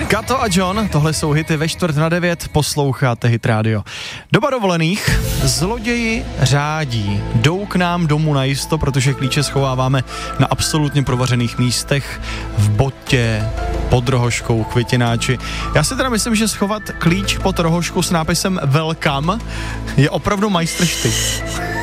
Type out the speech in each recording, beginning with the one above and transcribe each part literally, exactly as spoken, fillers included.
Kato a John, tohle jsou hity ve čtvrt na devět, posloucháte Hit Radio. Doba dovolených, zloději řádí, jdou k nám domů najisto, protože klíče schováváme na absolutně provařených místech, v botě, pod rohoškou, květináči. Já si teda myslím, že schovat klíč pod rohošku s nápisem Welcome je opravdu majstrštyk.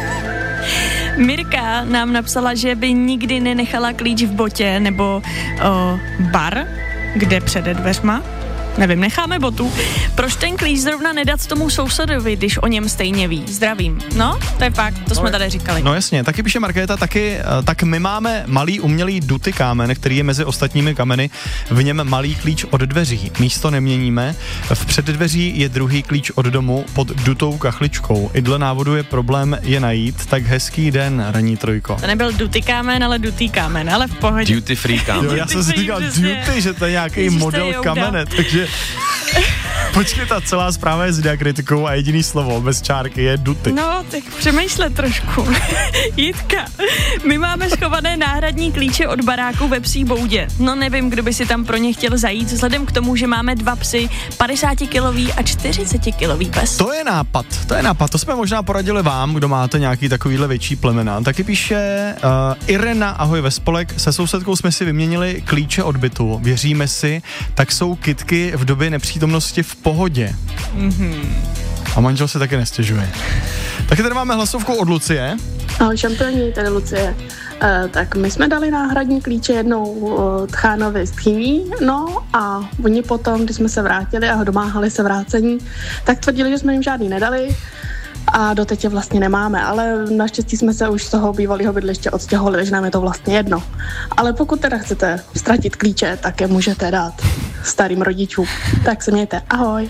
Mirka nám napsala, že by nikdy nenechala klíč v botě nebo o, bar, kde přede dveřma. Nevím, necháme botu. Proč ten klíč zrovna nedat tomu sousedovi, když o něm stejně ví? Zdravím. No, to je fakt, to no jsme tady říkali. No jasně, taky píše Markéta, taky, tak my máme malý umělý duty kámen, který je mezi ostatními kameny, v něm malý klíč od dveří. Místo neměníme, v předdveří je druhý klíč od domu pod dutou kachličkou. I dle návodu je problém je najít, tak hezký den, ranní trojko. To nebyl duty kámen, ale dutý kámen, ale v pohodě. Duty free kámen. Jo, já jsem si říkal duty, že to je nějaký Ježiš, model je kamene, takže počkej, ta celá zpráva je s diakritikou a jediný slovo bez čárky je duty. No, tak přemýšle trošku. Jitka, my máme schované náhradní klíče od baráku ve Psí boudě. No nevím, kdo by si tam pro ně chtěl zajít, vzhledem k tomu, že máme dva psy, padesátikilový a čtyřicetikilový pes. To je nápad, to je nápad, to jsme možná poradili vám, kdo máte nějaký takovýhle větší plemena. Taky píše uh, Irena, ahoj ve spolek, se sousedkou jsme si vyměnili klíče od bytu, věříme si, tak jsou kytky v době nepřítomnosti v pohodě. Mm-hmm. A manžel se taky nestěžuje. Taky tady máme hlasovku od Lucie. Ahoj šampioni, tady Lucie. Uh, tak my jsme dali náhradní klíče jednou uh, Tchánovi z Tchýní, no a oni potom, když jsme se vrátili a domáhali se vrácení, tak tvrdili, že jsme jim žádný nedali a doteď je vlastně nemáme, ale naštěstí jsme se už z toho bývalého bydliště odstěhovali, takže nám je to vlastně jedno. Ale pokud teda chcete ztratit klíče, tak je můžete dát starým rodičům. Tak se mějte, ahoj.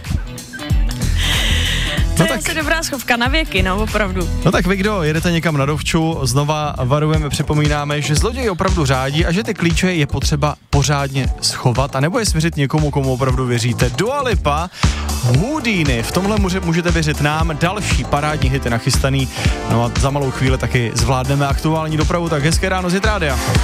To no je tak, asi dobrá schovka na věky, no opravdu. No tak vy, kdo jedete někam na dovču, znova varujeme, připomínáme, že zloději opravdu řádí a že ty klíče je potřeba pořádně schovat a nebo je svěřit někomu, komu opravdu věříte. Dua Lipa, Houdini, v tomhle můžete věřit nám, další parádní hity nachystaný, no a za malou chvíli taky zvládneme aktuální dopravu, tak hezké ráno z Hit Rádia.